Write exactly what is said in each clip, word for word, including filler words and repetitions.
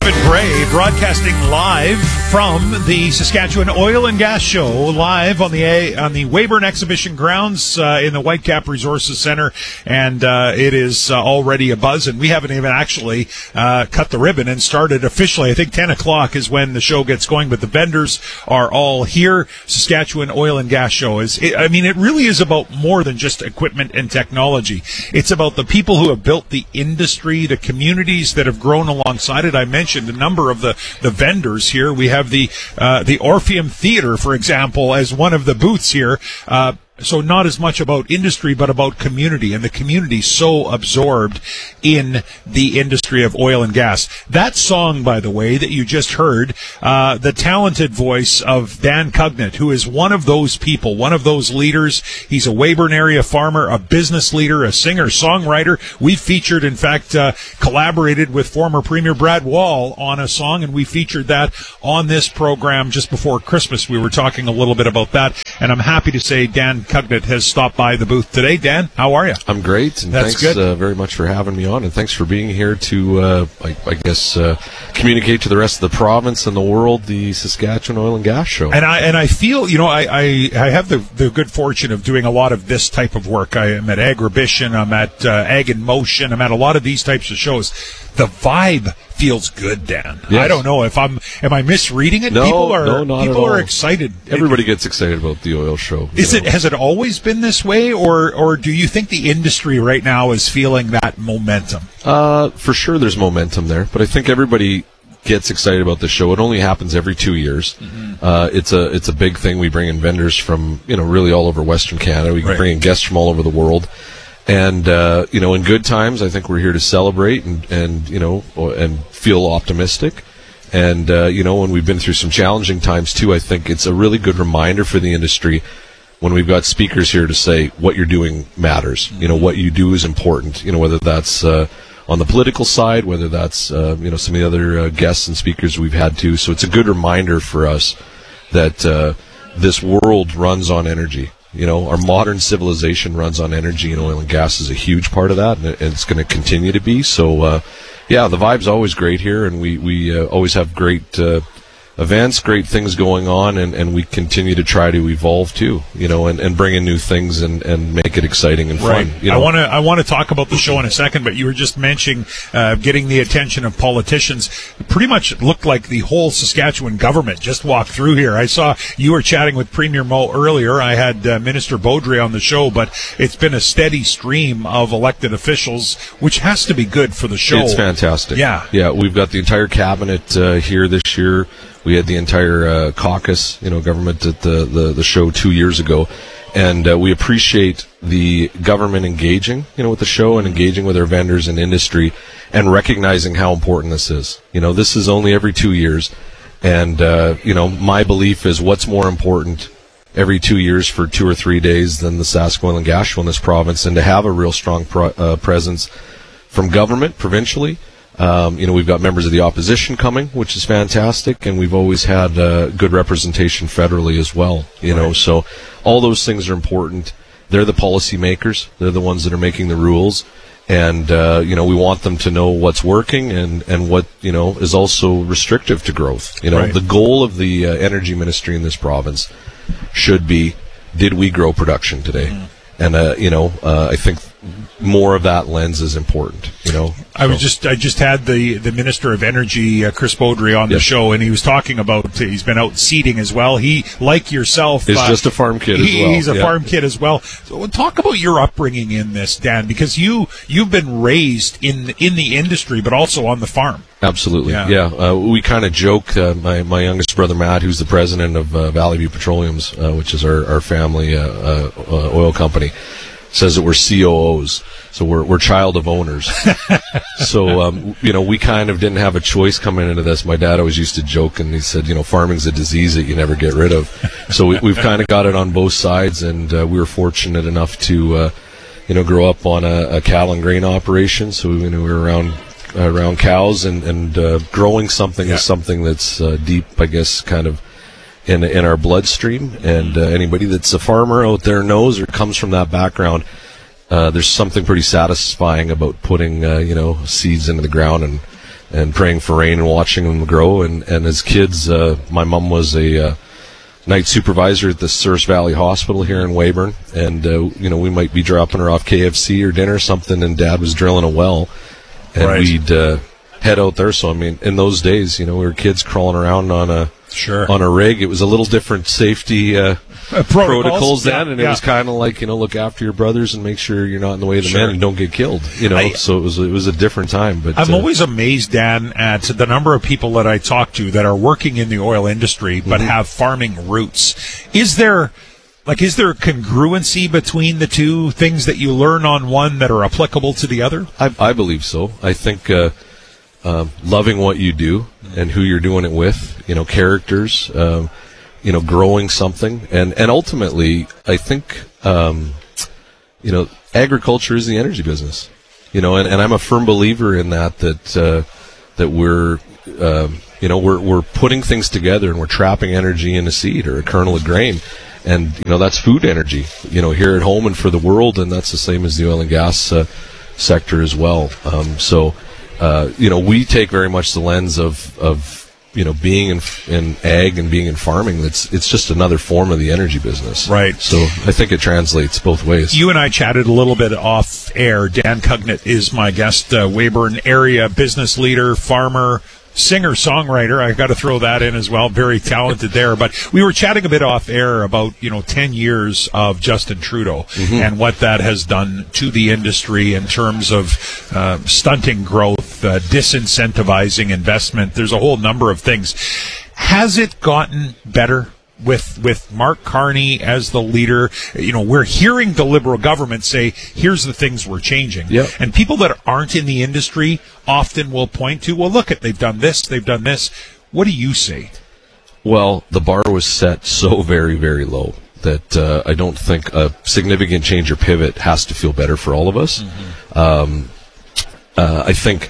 David Gray broadcasting live from the Saskatchewan Oil and Gas Show, live on the on the Weyburn Exhibition Grounds uh, in the Whitecap Resources Center, and uh, it is uh, already a buzz, and we haven't even actually uh, cut the ribbon and started officially. I think ten o'clock is when the show gets going, but the vendors are all here. Saskatchewan Oil and Gas Show is, it, I mean, it really is about more than just equipment and technology. It's about the people who have built the industry, the communities that have grown alongside it. I mentioned a number of the, the vendors here. We have the uh, the Orpheum Theater, for example, as one of the booths here. Uh, So not as much about industry, but about community, and the community so absorbed in the industry of oil and gas. That song, by the way, that you just heard, uh, the talented voice of Dan Cugnett, who is one of those people, one of those leaders. He's a Weyburn area farmer, a business leader, a singer, songwriter. We featured, in fact, uh, collaborated with former Premier Brad Wall on a song, and we featured that on this program just before Christmas. We were talking a little bit about that, and I'm happy to say Dan Cugnett has stopped by the booth today. Dan, how are you? I'm great, and That's thanks good. Uh, very much for having me on, and thanks for being here to, uh, I, I guess, uh, communicate to the rest of the province and the world the Saskatchewan Oil and Gas Show. And I and I feel, you know, I, I, I have the, the good fortune of doing a lot of this type of work. I am at Agribition, I'm at uh, Ag in Motion, I'm at a lot of these types of shows. The vibe feels good, Dan. Yes. I don't know if I'm, am I misreading it? No, people are, no, not people at are all. excited. Everybody gets excited about the oil show. Is know. it, has it always been this way, or, or do you think the industry right now is feeling that momentum? Uh, for sure there's momentum there, but I think everybody gets excited about the show. It only happens every two years. Mm-hmm. Uh, it's a it's a big thing. We bring in vendors from, you know, really all over Western Canada. We can Right. bring in guests from all over the world. And, uh, you know, in good times, I think we're here to celebrate and, and you know, and feel optimistic. And, uh, you know, when we've been through some challenging times, too, I think it's a really good reminder for the industry when we've got speakers here to say what you're doing matters. Mm-hmm. You know, what you do is important, you know, whether that's uh, on the political side, whether that's, uh, you know, some of the other uh, guests and speakers we've had, too. So it's a good reminder for us that uh, this world runs on energy. You know, our modern civilization runs on energy, and oil and gas is a huge part of that, and it's going to continue to be. So, uh, yeah, the vibe's always great here, and we, we uh, always have great uh, events, great things going on, and, and we continue to try to evolve, too, you know, and, and bring in new things and, and make it exciting and Right. fun. You know? I want to I want to talk about the show in a second, but you were just mentioning uh, getting the attention of politicians. It pretty much looked like the whole Saskatchewan government just walked through here. I saw you were chatting with Premier Moe earlier. I had uh, Minister Beaudry on the show, but it's been a steady stream of elected officials, which has to be good for the show. It's fantastic. Yeah. Yeah, we've got the entire cabinet uh, here this year. We had the entire uh, caucus, you know, government at the, the, the show two years ago. And uh, we appreciate the government engaging, you know, with the show and engaging with our vendors and industry and recognizing how important this is. You know, this is only every two years. And, uh, you know, my belief is what's more important every two years for two or three days than the Sask Oil and Gas Show in this province, and to have a real strong pro- uh, presence from government, provincially. Um, you know, we've got members of the opposition coming, which is fantastic, and we've always had uh, good representation federally as well. You know, so all those things are important. They're the policy makers. They're the ones that are making the rules, and uh, you know, we want them to know what's working and, and what, you know, is also restrictive to growth. You know, Right. the goal of the uh, energy ministry in this province should be: did we grow production today? Mm. And uh, you know, uh, I think more of that lens is important. You know, I was so. just I just had the, the Minister of Energy, uh, Chris Beaudry, on the Yes. show, and he was talking about uh, he's been out seeding as well. He, like yourself, Is uh, just a farm kid as he- well. He's a Yeah. farm kid as well. So talk about your upbringing in this, Dan, because you you've been raised in in the industry, but also on the farm. Absolutely, Yeah. yeah. Uh, we kind of joke. Uh, my my youngest brother Matt, who's the president of uh, Valley View Petroleums, uh, which is our our family uh, uh, uh, oil company, says that we're C O Os, so we're we're child of owners. So um, you know, we kind of didn't have a choice coming into this. My dad always used to joke, and he said, you know, farming's a disease that you never get rid of. So we, we've kind of got it on both sides, and uh, we were fortunate enough to, uh, you know, grow up on a, a cattle and grain operation. So we, you know, we were around uh, around cows, and and uh, growing something Yeah. is something that's uh, deep, I guess, kind of in in our bloodstream. And uh, anybody that's a farmer out there knows or comes from that background, uh, there's something pretty satisfying about putting uh, you know seeds into the ground and and praying for rain and watching them grow. And, and as kids, uh, my mom was a uh, night supervisor at the Souris Valley Hospital here in Weyburn, and uh, you know, we might be dropping her off K F C or dinner or something, and Dad was drilling a well, and right. we'd uh, head out there. So I mean, in those days, you know, we were kids crawling around on a sure on a rig. It was a little different safety uh, uh, protocols. protocols then, yeah, and yeah. it was kind of like, you know, look after your brothers and make sure you're not in the way of the Sure. men and don't get killed. You know, I, so it was it was a different time. But I'm uh, always amazed, Dan, at the number of people that I talk to that are working in the oil industry but Mm-hmm. have farming roots. Is there, like, is there a congruency between the two things that you learn on one that are applicable to the other? I, I believe so. I think uh, uh, loving what you do and who you're doing it with, you know, characters, um, you know, growing something, and, and ultimately, I think, um, you know, agriculture is the energy business, you know, and, and I'm a firm believer in that, that, uh, that we're, um, you know, we're, we're putting things together and we're trapping energy in a seed or a kernel of grain. And, you know, that's food energy, you know, here at home and for the world. And that's the same as the oil and gas uh, sector as well. Um, so, uh, you know, we take very much the lens of, of, you know, being in, in ag and being in farming. That's, it's just another form of the energy business. Right. So I think it translates both ways. You and I chatted a little bit off air. Dan Cugnett is my guest, uh, Weyburn area business leader, farmer, singer, songwriter. I got to throw that in as well. Very talented there. But we were chatting a bit off air about, you know, ten years of Justin Trudeau mm-hmm. and what that has done to the industry in terms of uh, stunting growth, uh, disincentivizing investment. There's a whole number of things. Has it gotten better with with Mark Carney as the leader? You know, we're hearing the Liberal government say, here's the things we're changing. Yep. And people that aren't in the industry often will point to, well, look, at they've done this, they've done this. What do you say? Well, the bar was set so very, very low that uh, I don't think a significant change or pivot has to feel better for all of us. Mm-hmm. Um, uh, I think,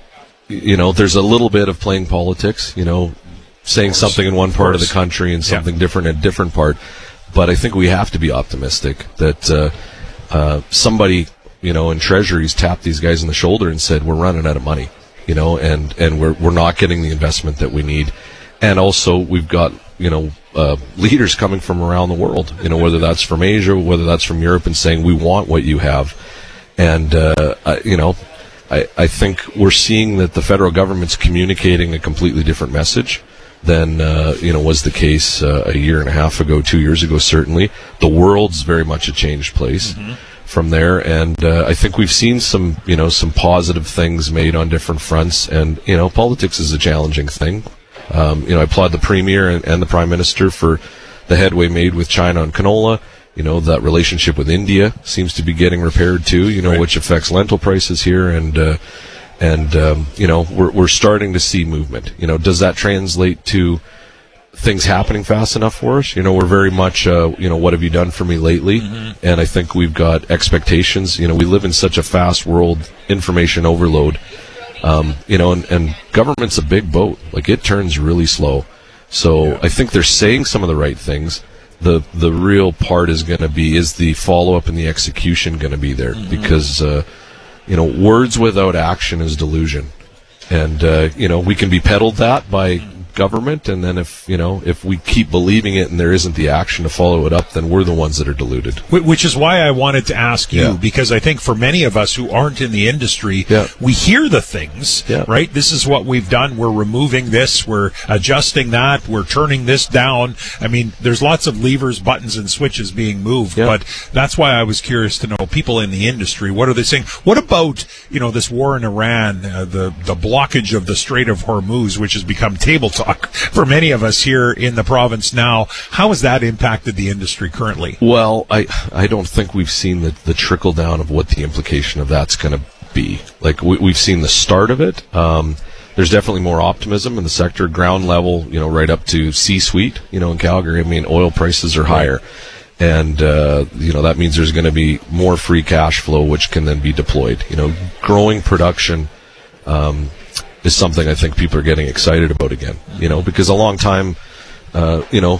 you know, there's a little bit of playing politics, you know, saying something in one part of the country and something yeah. different in a different part. But I think we have to be optimistic that uh, uh, somebody, you know, in Treasury's tapped these guys in the shoulder and said, we're running out of money, you know, and, and we're we're not getting the investment that we need. And also we've got, you know, uh, leaders coming from around the world, you know, whether that's from Asia, whether that's from Europe, and saying, we want what you have. And, uh, I, you know, I, I think we're seeing that the federal government's communicating a completely different message than uh, you know was the case uh, a year and a half ago, two years ago. Certainly, the world's very much a changed place mm-hmm. from there, and uh, I think we've seen some you know some positive things made on different fronts. And you know, politics is a challenging thing. Um, you know, I applaud the Premier and, and the Prime Minister for the headway made with China on canola. You know, that relationship with India seems to be getting repaired too. You know, right. which affects lentil prices here, and. Uh, And, um, you know, we're, we're starting to see movement. You know, does that translate to things happening fast enough for us? You know, we're very much, uh, you know, what have you done for me lately? Mm-hmm. And I think we've got expectations. You know, we live in such a fast world, information overload. Um, you know, and, and government's a big boat. Like, it turns really slow. So yeah. I think they're saying some of the right things. The the real part is going to be, is the follow-up and the execution going to be there? Mm-hmm. Because, uh, you know, words without action is delusion. And, uh, you know, we can be peddled that by government, and then if, you know, if we keep believing it and there isn't the action to follow it up, then we're the ones that are deluded. Which is why I wanted to ask you, yeah. because I think for many of us who aren't in the industry, yeah. we hear the things, yeah. right? This is what we've done. We're removing this. We're adjusting that. We're turning this down. I mean, there's lots of levers, buttons, and switches being moved, yeah. but that's why I was curious to know, people in the industry, what are they saying? What about, you know, this war in Iran, uh, the, the blockage of the Strait of Hormuz, which has become table talk for many of us here in the province now? How has that impacted the industry currently? Well, I I don't think we've seen the, the trickle down of what the implication of that's going to be. Like, we, we've seen the start of it. Um, there's definitely more optimism in the sector, ground level, you know, right up to C-suite, you know, in Calgary. I mean, oil prices are higher. And, uh, you know, that means there's going to be more free cash flow, which can then be deployed. You know, growing production, um, is something I think people are getting excited about again, you know, because a long time, uh, you know,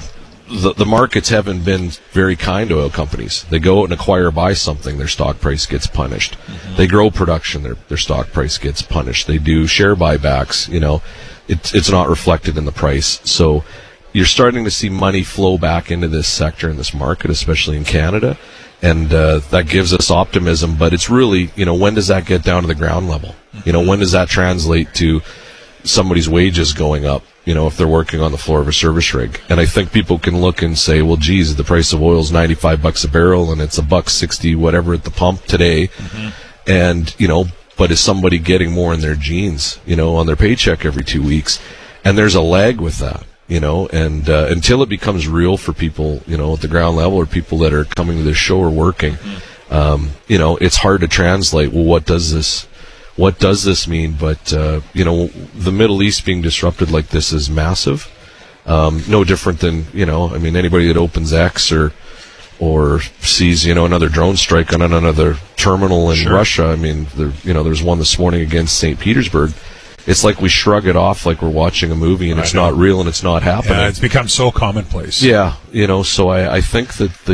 the, the markets haven't been very kind to oil companies. They go out and acquire or buy something, their stock price gets punished. Mm-hmm. They grow production, their their stock price gets punished. They do share buybacks, you know, it's it's not reflected in the price. So you're starting to see money flow back into this sector, in this market, especially in Canada, and uh, that gives us optimism. But it's really, you know, when does that get down to the ground level? Mm-hmm. You know, when does that translate to somebody's wages going up, you know, if they're working on the floor of a service rig? And I think people can look and say, well, geez, the price of oil is ninety-five bucks a barrel and it's a buck sixty, whatever, at the pump today. Mm-hmm. And, you know, but is somebody getting more in their jeans, you know, on their paycheck every two weeks? And there's a lag with that, you know, and uh, until it becomes real for people, you know, at the ground level, or people that are coming to this show or working, mm-hmm. um, you know, it's hard to translate, well, what does this What does this mean? But, uh, you know, the Middle East being disrupted like this is massive. Um, no different than, you know, I mean, anybody that opens X or or sees, you know, another drone strike on another terminal in Sure. Russia. I mean, there, you know, there's one this morning against Saint Petersburg. It's like we shrug it off like we're watching a movie and I it's know. not real and it's not happening. Yeah, it's become so commonplace. Yeah, you know, so I, I think that the